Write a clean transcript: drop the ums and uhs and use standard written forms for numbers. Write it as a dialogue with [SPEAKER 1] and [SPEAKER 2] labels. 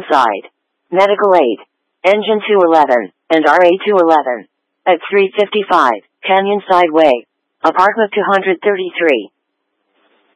[SPEAKER 1] side. Medical aid. Engine 211, and RA 211. At 355, Canyon Sideway. Apartment 233.